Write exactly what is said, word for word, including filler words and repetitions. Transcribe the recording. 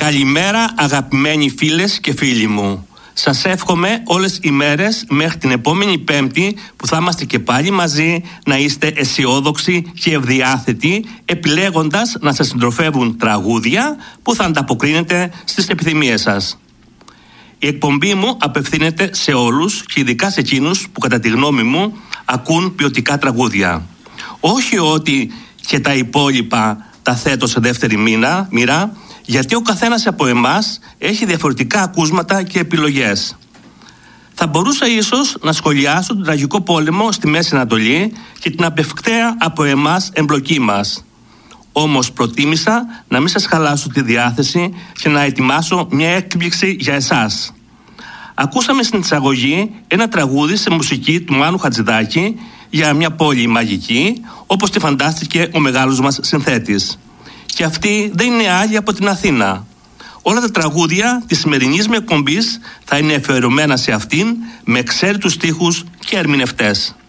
Καλημέρα αγαπημένοι φίλες και φίλοι μου. Σας εύχομαι όλες οι μέρες μέχρι την επόμενη Πέμπτη που θα είμαστε και πάλι μαζί να είστε αισιόδοξοι και ευδιάθετοι, επιλέγοντας να σας συντροφεύουν τραγούδια που θα ανταποκρίνετε στις επιθυμίες σας. Η εκπομπή μου απευθύνεται σε όλους και ειδικά σε εκείνους που κατά τη γνώμη μου ακούν ποιοτικά τραγούδια. Όχι ότι και τα υπόλοιπα τα θέτω σε δεύτερη μοίρα, μοίρα, γιατί ο καθένας από εμάς έχει διαφορετικά ακούσματα και επιλογές. Θα μπορούσα ίσως να σχολιάσω τον τραγικό πόλεμο στη Μέση Ανατολή και την απευκταία από εμάς εμπλοκή μας. Όμως προτίμησα να μην σας χαλάσω τη διάθεση και να ετοιμάσω μια έκπληξη για εσάς. Ακούσαμε στην εισαγωγή ένα τραγούδι σε μουσική του Μάνου Χατζηδάκη για μια πόλη μαγική, όπως τη φαντάστηκε ο μεγάλος μας συνθέτης. Και αυτή δεν είναι άλλη από την Αθήνα. Όλα τα τραγούδια της σημερινής μου εκπομπής θα είναι αφιερωμένα σε αυτήν, με εξαίρετους στίχους και ερμηνευτές.